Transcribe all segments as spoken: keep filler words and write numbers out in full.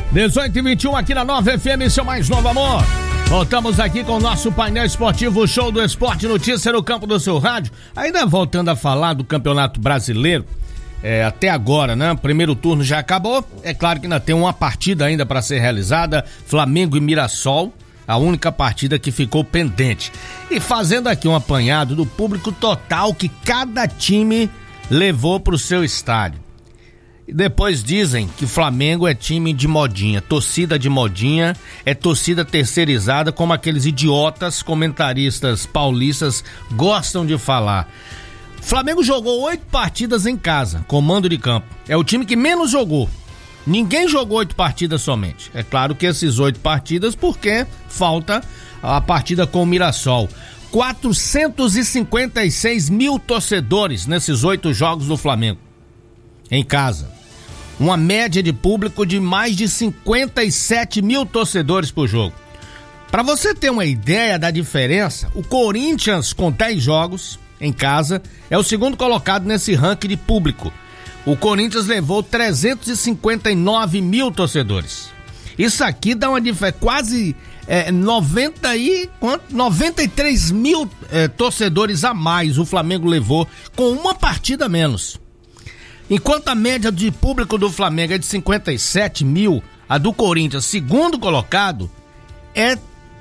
dezoito e vinte e um aqui na Nova F M, seu mais novo amor. Voltamos aqui com o nosso painel esportivo Show do Esporte, notícia no campo do seu rádio. Ainda voltando a falar do Campeonato Brasileiro, é, até agora, né? Primeiro turno já acabou. É claro que ainda tem uma partida ainda para ser realizada, Flamengo e Mirassol, a única partida que ficou pendente. E fazendo aqui um apanhado do público total que cada time levou pro seu estádio. E depois dizem que Flamengo é time de modinha, torcida de modinha, é torcida terceirizada, como aqueles idiotas comentaristas paulistas gostam de falar. Flamengo jogou oito partidas em casa, comando de campo. É o time que menos jogou. Ninguém jogou oito partidas somente. É claro que esses oito partidas, porque falta a partida com o Mirassol. quatrocentos e cinquenta e seis mil torcedores nesses oito jogos do Flamengo em casa. Uma média de público de mais de cinquenta e sete mil torcedores por jogo. Para você ter uma ideia da diferença, o Corinthians, com dez jogos em casa, é o segundo colocado nesse ranking de público. O Corinthians levou trezentos e cinquenta e nove mil torcedores. Isso aqui dá uma diferença, quase é, noventa e, quanto? noventa e três mil é, torcedores a mais o Flamengo levou com uma partida a menos. Enquanto a média de público do Flamengo é de cinquenta e sete mil, a do Corinthians, segundo colocado, é,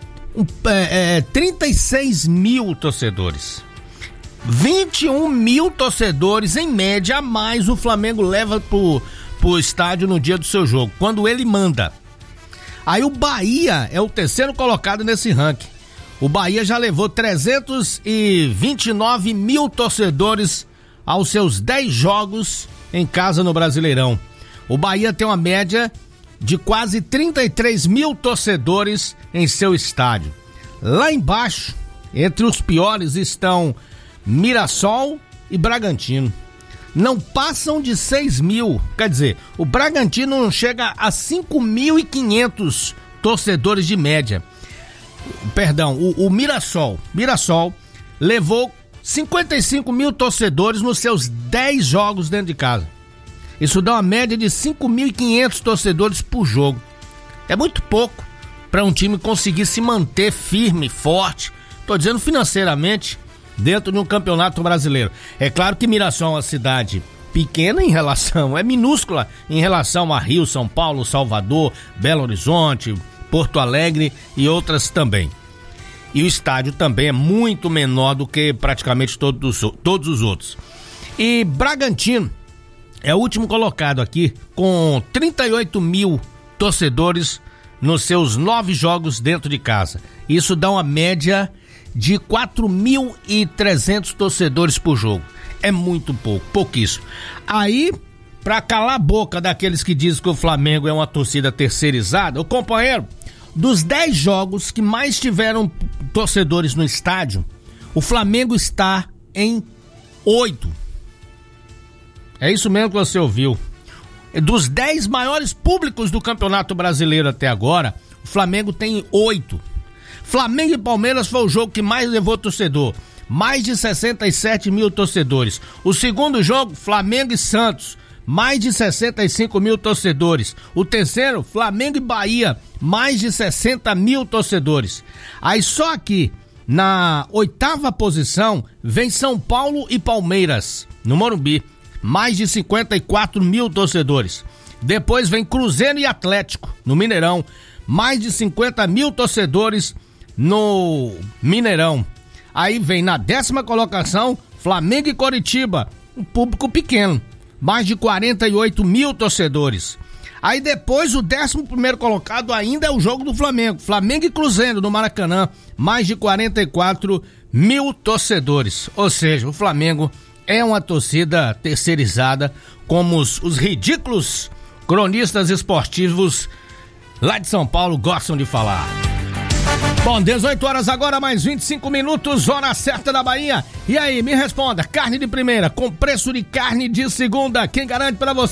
é, é trinta e seis mil torcedores. vinte e um mil torcedores, em média, a mais o Flamengo leva pro, pro estádio no dia do seu jogo, quando ele manda. Aí o Bahia é o terceiro colocado nesse ranking. O Bahia já levou trezentos e vinte e nove mil torcedores aos seus dez jogos em casa no Brasileirão. O Bahia tem uma média de quase trinta e três mil torcedores em seu estádio. Lá embaixo, entre os piores, estão Mirassol e Bragantino. Não passam de seis mil. Quer dizer, o Bragantino não chega a cinco mil e quinhentos torcedores de média. Perdão, o, o Mirassol. Mirassol levou cinquenta e cinco mil torcedores nos seus dez jogos dentro de casa. Isso dá uma média de cinco mil e quinhentos torcedores por jogo. É muito pouco para um time conseguir se manter firme, forte, tô dizendo financeiramente, dentro de um campeonato brasileiro. É claro que Mirassol é uma cidade pequena em relação, é minúscula em relação a Rio, São Paulo, Salvador, Belo Horizonte, Porto Alegre e outras também. E o estádio também é muito menor do que praticamente todos, todos os outros. E Bragantino é o último colocado aqui, com trinta e oito mil torcedores nos seus nove jogos dentro de casa. Isso dá uma média de quatro mil e trezentos torcedores por jogo. É muito pouco, pouquíssimo. Aí, pra calar a boca daqueles que dizem que o Flamengo é uma torcida terceirizada, o companheiro, dos dez jogos que mais tiveram torcedores no estádio, o Flamengo está em oito. É isso mesmo que você ouviu. Dos dez maiores públicos do Campeonato Brasileiro até agora, o Flamengo tem oito. Flamengo e Palmeiras foi o jogo que mais levou torcedor. Mais de sessenta e sete mil torcedores. O segundo jogo, Flamengo e Santos. Mais de sessenta e cinco mil torcedores. O terceiro, Flamengo e Bahia, mais de sessenta mil torcedores. Aí só aqui, na oitava posição, vem São Paulo e Palmeiras, no Morumbi, mais de cinquenta e quatro mil torcedores. Depois vem Cruzeiro e Atlético, no Mineirão, mais de cinquenta mil torcedores no Mineirão. Aí vem na décima colocação, Flamengo e Coritiba, um público pequeno, mais de quarenta e oito mil torcedores. Aí depois o décimo primeiro colocado ainda é o jogo do Flamengo, Flamengo e Cruzeiro no Maracanã, mais de quarenta e quatro mil torcedores. Ou seja, o Flamengo é uma torcida terceirizada, como os, os ridículos cronistas esportivos lá de São Paulo gostam de falar. Bom, dezoito horas agora, mais vinte e cinco minutos, hora certa da Bahia. E aí, me responda, carne de primeira com preço de carne de segunda, quem garante pra você?